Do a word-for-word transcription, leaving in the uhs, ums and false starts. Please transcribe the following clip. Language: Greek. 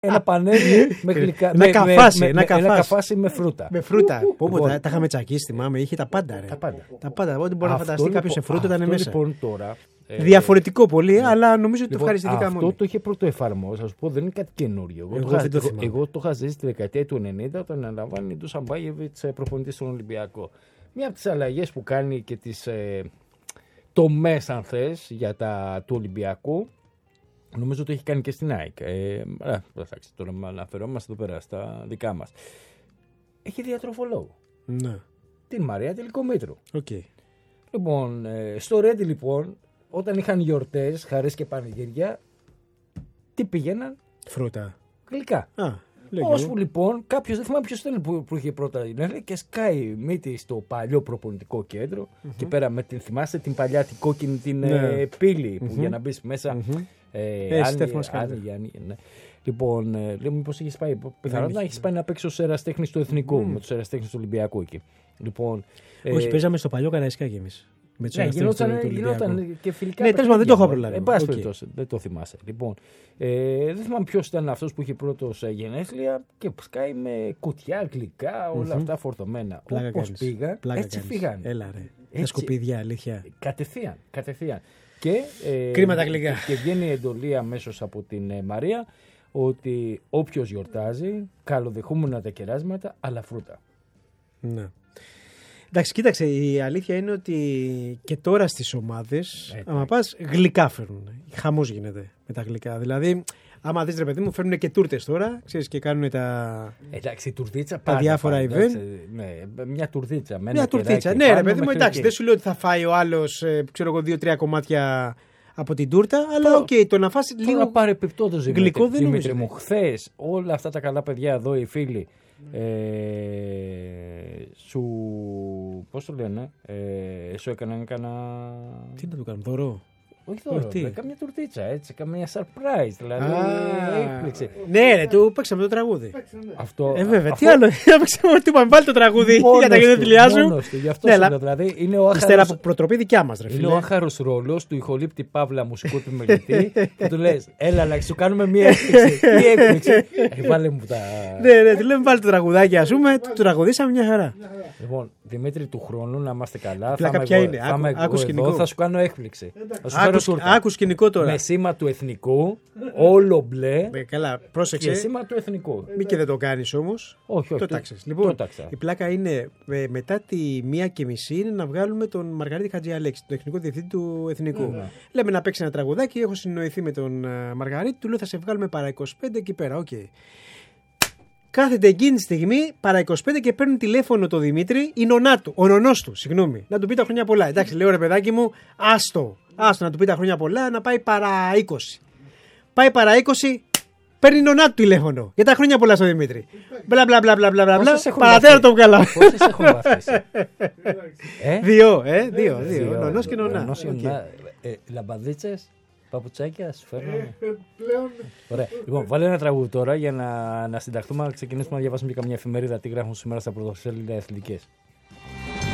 Ένα πανέλι με γλυκά. Ένα με, καφάσι, με, ένα με, καφάσι. ένα καφάσι με φρούτα. Με φρούτα. Πω, πω, Λοιπόν. τα, τα είχαμε τσακίσει, θυμάμαι. Είχε τα πάντα. Ρε. Τα πάντα. Τα πάντα. Ό,τι μπορεί να Αυτό φανταστεί κάποιο σε φρούτα ήταν αυτό μέσα. Λοιπόν, τώρα, ε, Διαφορετικό πολύ, ναι. Αλλά νομίζω ότι λοιπόν, το ευχαριστηθήκαμε αυτό όλοι. το είχε πρώτο εφαρμόσει. Θα σου πω, δεν είναι κάτι καινούριο. Εγώ, Εγώ το, δεν το εγώ, θυμάμαι. εγώ το είχα ζήσει στη δεκαετία του ενενήντα όταν αναλαμβάνει του Σαμπάγεβιτ προπονητή στον Ολυμπιακό. Μία από τι αλλαγέ που κάνει και τι ε, τομέ, αν θε, για τα του Ολυμπιακού. Νομίζω ότι έχει κάνει και στην ΑΕΚ. Ε, εντάξει, τώρα αναφερόμαστε εδώ πέρα στα δικά μας. Έχει διατροφολόγο. Ναι. Την Μαρία Τελικομήτρου. Okay. Λοιπόν, ε, στο Ρέντι λοιπόν, όταν είχαν γιορτές, χαρές και πανηγύρια, τι πήγαιναν? Φρούτα. Γλυκά. Α, ώσπου λοιπόν, κάποιος, δεν θυμάμαι ποιος ήταν που, που είχε πρώτα λέει, και σκάει μύτη στο παλιό προπονητικό κέντρο. Mm-hmm. Και πέρα με την, θυμάστε την παλιά την κόκκινη την ναι. ε, πύλη που mm-hmm. για να μπει μέσα. Mm-hmm. Ε, ε, Άννη, Άννη, Άννη, ναι. Λοιπόν, ε, λέω μήπως έχεις πάει, πιθανότατα να έχεις πάει να παίξει ως εραστέχνης του Εθνικού, mm. με τους εραστέχνης του Ολυμπιακού εκεί. Λοιπόν, όχι, ε, παίζαμε στο παλιό Καραϊσκάκι εμείς. Με τους ναι, γινόταν, του γινόταν και φιλικά. Ναι, τέλος πάντων δεν το έχω προλάβει. Εν πάση περιπτώσει, δεν το θυμάσαι. Λοιπόν, ε, δεν θυμάμαι ποιος ήταν αυτός που είχε πρώτος γενέθλια και σκάει με κουτιά, γλυκά, όλα mm-hmm. αυτά φορτωμένα. Όπως πήγα, Πλάκα έτσι φύγανε. Έλα ρε, τα σκουπίδια, αλήθεια. Κατευθείαν, κατευθείαν. Και, ε, κρίμα τα γλυκά. Και βγαίνει η εντολή αμέσως από την ε, Μαρία ότι όποιος γιορτάζει, καλοδεχούμενα τα κεράσματα, αλλά φρούτα. Ναι. Εντάξει, κοίταξε, η αλήθεια είναι ότι και τώρα στις ομάδες, ε, άμα πας, γλυκά φέρνουν. Χαμός γίνεται με τα γλυκά. Δηλαδή, άμα δεις ρε παιδί μου, φέρνουν και τούρτες τώρα, ξέρεις, και κάνουν τα, εντάξει, η τουρδίτσα τα διάφορα πάντα, event. Εντάξει, ναι, μια τουρδίτσα. Με μια τουρδίτσα, ναι ρε παιδί μου, εντάξει, δεν σου λέω ότι θα φάει ο άλλος, ξέρω εγώ, δύο-τρία κομμάτια από την τούρτα, αλλά οκ, okay, το να φάσει λίγο. Τώρα παρεπιπτόντως, γλυκό δεν είναι. Δημήτρη μου, χθες όλα αυτά τα καλά παιδιά εδώ, οι φίλοι, ε, σου. Πώς το λένε, ε, σου έκαναν κανένα. Τι να του κάνουν, δώρο. Όχι δώρο, καμιά τουρτίτσα, έτσι, καμιά surprise, δηλαδή έκπληξη. Ναι, ρε, του παίξαμε το τραγούδι. Αυτό, ε, βέβαια, αυτό... τι άλλο, παίξαμε, του είπαμε πάλι το τραγούδι για τα γενέθλιά σου. Μόνος του, γι' αυτό ναι, λέω, δηλαδή, είναι ο άχαρος... Ύστερα από προτροπή δικιά μας, ρε φίλε. Είναι ο άχαρος ρόλος του ηχολήπτη Παύλα μουσικού επιμελητή και του λες, έλα να σου κάνουμε μία έκπληξη. Τι έκπληξη. Ε, βάλε μου τα... Ναι, ναι, του λέμε πάλι το τραγουδάκι, ας πούμε, του τραγουδήσαμε μια χαρά. Λοιπόν, Δημήτρη, του χρόνου να είμαστε καλά. Πλάκα ποια είναι. Άκου σκηνικό. Θα σου κάνω έκπληξη. Άκου σκηνικό τώρα. Με σήμα του εθνικού, όλο μπλε. Καλά, πρόσεξε. Με σήμα του εθνικού. Μη και δεν το κάνεις όμως. Όχι, όχι. Το τάξες. Λοιπόν, η πλάκα είναι μετά τη μία και μισή είναι να βγάλουμε τον Μαργαρίτη Χατζιαλέξη, τον τεχνικό διευθυντή του εθνικού. Mm. Λέμε να παίξει ένα τραγουδάκι. Έχω συνοηθεί με τον Μαργαρίτη. Του λέω θα σε βγάλουμε παρά είκοσι πέντε εκεί πέρα. Οκ. Okay. Κάθεται εκείνη τη στιγμή παρά είκοσι πέντε και παίρνει τηλέφωνο το Δημήτρη, η νονά του, ο νονός του, συγγνώμη, να του πει τα χρόνια πολλά. Εντάξει, λέω ρε παιδάκι μου, άστο, άστο να του πει τα χρόνια πολλά, να πάει παρά είκοσι. Πάει παρά είκοσι, παίρνει η νονά του τηλέφωνο για τα χρόνια πολλά στο Δημήτρη. Μπλα μπλα μπλα μπλα μπλα μπλα, παρατέρα το βγάλα. Πόσες έχουν βαφτίσει? Δύο, ε, δύο, δύο, νονός και νονά. Λαμπαδίτσες. Παπουτσάκια, σου φέρνω. Ωραία. Λοιπόν, βάλε ένα τραγούδι τώρα για να, να συνταχθούμε, να ξεκινήσουμε να διαβάσουμε και καμιά εφημερίδα τι γράφουν σήμερα στα πρωτοσέλιδα εθνικές.